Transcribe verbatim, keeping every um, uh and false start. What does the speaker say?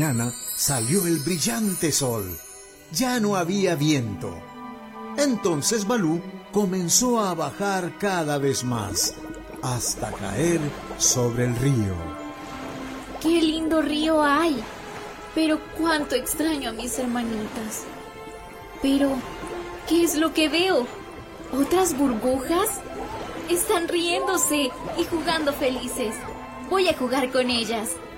mañana salió el brillante sol. Ya no había viento. Entonces Balú comenzó a bajar cada vez más, hasta caer sobre el río. ¡Qué lindo río hay! Pero cuánto extraño a mis hermanitas. Pero, ¿qué es lo que veo? ¿Otras burbujas? Están riéndose y jugando felices. Voy a jugar con ellas.